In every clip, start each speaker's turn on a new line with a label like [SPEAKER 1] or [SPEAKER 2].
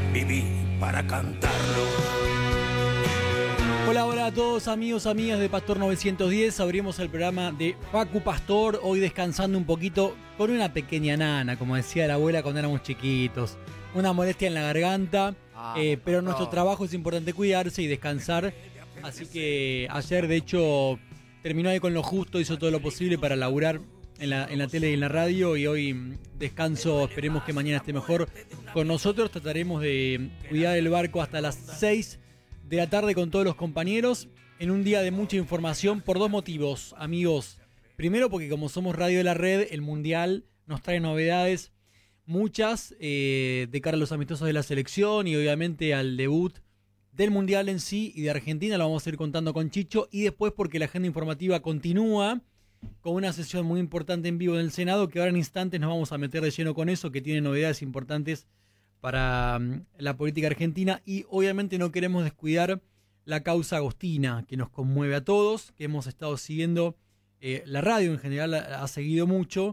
[SPEAKER 1] viví para cantarlo.
[SPEAKER 2] Hola, hola a todos amigos, amigas de Pastor 910. Abrimos el programa de Facu Pastor, hoy descansando un poquito con una pequeña nana, como decía la abuela cuando éramos chiquitos. Una molestia en la garganta, pero nuestro trabajo es importante cuidarse y descansar. Así que ayer, de hecho, terminó ahí con lo justo, hizo todo lo posible para laburar en la tele y en la radio, y hoy descanso, esperemos que mañana esté mejor con nosotros. Trataremos de cuidar el barco hasta las 6 de la tarde con todos los compañeros, en un día de mucha información por dos motivos, amigos. Primero, porque como somos Radio de la Red, el Mundial nos trae novedades, muchas, de cara a los amistosos de la selección y obviamente al debut del Mundial en sí y de Argentina. Lo vamos a ir contando con Chicho. Y después porque la agenda informativa continúa con una sesión muy importante en vivo en el Senado, que ahora en instantes nos vamos a meter de lleno con eso, que tiene novedades importantes para la política argentina. Y obviamente no queremos descuidar la causa Agostina, que nos conmueve a todos, que hemos estado siguiendo, la radio en general ha seguido mucho,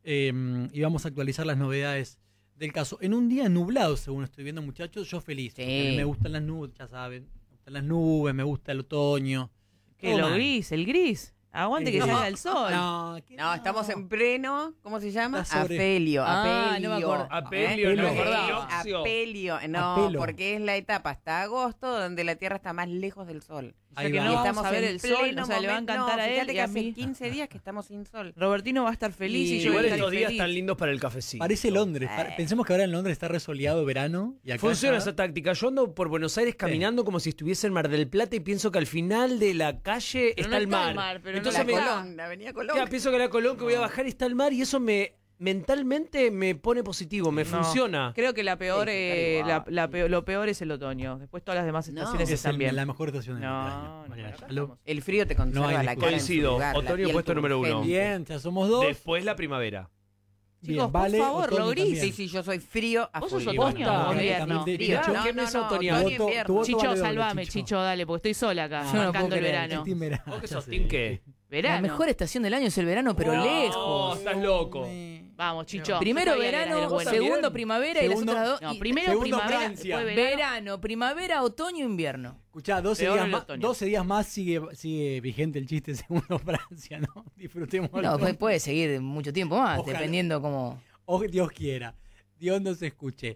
[SPEAKER 2] y vamos a actualizar las novedades del caso. En un día nublado, según estoy viendo, muchachos, yo feliz.
[SPEAKER 3] Sí.
[SPEAKER 2] A mí me gustan las nubes, ya saben, me gustan las nubes, me gusta el otoño.
[SPEAKER 4] Que lo gris, el gris. Aguante que salga el sol.
[SPEAKER 3] No, estamos en pleno, ¿cómo se llama?
[SPEAKER 2] Está sobre-
[SPEAKER 3] Apelio.
[SPEAKER 4] no me acuerdo.
[SPEAKER 5] Apelio, no,
[SPEAKER 3] Apelio. No,
[SPEAKER 2] Apelo.
[SPEAKER 3] porque es la etapa hasta agosto donde la Tierra está más lejos del sol.
[SPEAKER 4] O sea
[SPEAKER 2] Ahí
[SPEAKER 4] que
[SPEAKER 2] va.
[SPEAKER 4] no
[SPEAKER 2] Y
[SPEAKER 4] vamos a ver
[SPEAKER 3] en
[SPEAKER 4] el sol,
[SPEAKER 3] pleno
[SPEAKER 4] o sea, le va a
[SPEAKER 3] momento.
[SPEAKER 4] encantar
[SPEAKER 3] No,
[SPEAKER 4] a él
[SPEAKER 3] fíjate
[SPEAKER 4] y
[SPEAKER 3] que
[SPEAKER 4] a
[SPEAKER 3] hace
[SPEAKER 4] mí.
[SPEAKER 3] 15 días que estamos sin sol.
[SPEAKER 4] Robertino va a estar feliz y yo voy a
[SPEAKER 5] Igual
[SPEAKER 4] estar
[SPEAKER 5] estos días
[SPEAKER 4] infeliz.
[SPEAKER 5] están lindos para el cafecito.
[SPEAKER 2] Parece Londres. Pensemos que ahora en Londres está resoleado verano. Y acá
[SPEAKER 5] Funciona
[SPEAKER 2] ya-
[SPEAKER 5] esa táctica. Yo ando por Buenos Aires caminando como si estuviese en Mar del Plata y pienso que al final de la calle
[SPEAKER 4] Pero
[SPEAKER 5] está
[SPEAKER 4] no
[SPEAKER 5] el
[SPEAKER 4] está
[SPEAKER 5] mar.
[SPEAKER 4] el mar, pero no
[SPEAKER 5] Entonces
[SPEAKER 4] la
[SPEAKER 5] me
[SPEAKER 4] Colón.
[SPEAKER 3] La avenida Colón.
[SPEAKER 5] Claro, pienso que la Colón, que voy a bajar y está el mar, y eso mentalmente me pone positivo, me
[SPEAKER 4] No,
[SPEAKER 5] funciona.
[SPEAKER 4] Creo que la peor,
[SPEAKER 3] Sí, está igual.
[SPEAKER 4] lo peor es el otoño. Después todas las demás estaciones
[SPEAKER 2] Es
[SPEAKER 4] están bien.
[SPEAKER 2] la mejor estación del
[SPEAKER 4] No,
[SPEAKER 2] año.
[SPEAKER 4] no,
[SPEAKER 2] Mariana,
[SPEAKER 4] acá
[SPEAKER 2] ya lo-
[SPEAKER 4] estamos.
[SPEAKER 3] El frío te conserva
[SPEAKER 2] No hay
[SPEAKER 3] la
[SPEAKER 2] discusión.
[SPEAKER 3] cara en su
[SPEAKER 5] Coincido.
[SPEAKER 3] lugar, la
[SPEAKER 5] Otoño
[SPEAKER 3] piel
[SPEAKER 5] puesto número uno.
[SPEAKER 3] turgente.
[SPEAKER 2] Bien, ya somos dos.
[SPEAKER 5] Después la primavera.
[SPEAKER 2] Bien,
[SPEAKER 4] Chicos, por favor,
[SPEAKER 2] otoño
[SPEAKER 4] lo gris.
[SPEAKER 2] también.
[SPEAKER 3] Sí, sí, yo soy frío a
[SPEAKER 4] ¿Vos sos
[SPEAKER 3] full.
[SPEAKER 4] otoño
[SPEAKER 5] Basta.
[SPEAKER 4] o invierno?
[SPEAKER 2] También,
[SPEAKER 3] Frío.
[SPEAKER 2] Chicho.
[SPEAKER 5] ¿Qué mesa otoñal?
[SPEAKER 3] otoño,
[SPEAKER 2] Tu voto-
[SPEAKER 3] invierno.
[SPEAKER 2] tu voto
[SPEAKER 4] Chicho,
[SPEAKER 2] vale doble,
[SPEAKER 4] salvame, Chicho, dale, porque estoy sola acá,
[SPEAKER 2] No, no
[SPEAKER 4] marcando
[SPEAKER 2] puedo
[SPEAKER 4] el
[SPEAKER 2] creer,
[SPEAKER 4] verano.
[SPEAKER 2] es team verano,
[SPEAKER 5] ¿Vos que
[SPEAKER 2] ya
[SPEAKER 5] sos
[SPEAKER 2] sé.
[SPEAKER 5] team qué?
[SPEAKER 4] ¿Verano?
[SPEAKER 6] La mejor estación del año es el verano, pero
[SPEAKER 5] No,
[SPEAKER 6] lejos.
[SPEAKER 5] estás loco.
[SPEAKER 4] Vamos, Chicho.
[SPEAKER 6] Primero
[SPEAKER 4] Yo sabía que eras
[SPEAKER 6] verano,
[SPEAKER 4] del bueno.
[SPEAKER 6] segundo primavera
[SPEAKER 2] Segundo-
[SPEAKER 6] y las otras dos.
[SPEAKER 4] No,
[SPEAKER 6] y-
[SPEAKER 4] primero
[SPEAKER 2] Segundo
[SPEAKER 4] primavera,
[SPEAKER 2] Francia.
[SPEAKER 4] después verano.
[SPEAKER 6] verano, primavera, otoño, invierno.
[SPEAKER 2] Escuchá, 12
[SPEAKER 4] Peor
[SPEAKER 2] días,
[SPEAKER 4] el
[SPEAKER 2] más,
[SPEAKER 4] otoño.
[SPEAKER 2] 12 días más sigue vigente el chiste segundo Francia, ¿no? Disfrutémoslo.
[SPEAKER 6] No, puede seguir mucho tiempo más,
[SPEAKER 2] Ojalá.
[SPEAKER 6] dependiendo cómo.
[SPEAKER 2] O Dios quiera. Dios nos escuche.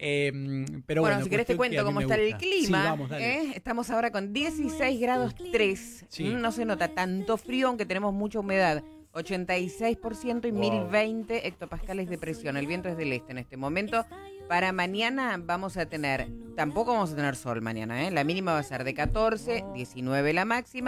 [SPEAKER 2] Pero
[SPEAKER 3] Bueno, si querés te
[SPEAKER 2] cuestión que
[SPEAKER 3] cuento
[SPEAKER 2] a mí
[SPEAKER 3] cómo
[SPEAKER 2] me
[SPEAKER 3] está el
[SPEAKER 2] gusta.
[SPEAKER 3] clima.
[SPEAKER 2] Sí, vamos, dale.
[SPEAKER 3] Estamos ahora con 16 grados 3.
[SPEAKER 2] Sí.
[SPEAKER 3] No se nota tanto frío, aunque tenemos mucha humedad. 86% y 1020 hectopascales de presión. El viento es del este en este momento. Para mañana vamos a tener, tampoco vamos a tener sol mañana, ¿eh? La mínima va a ser de 14, 19 la máxima.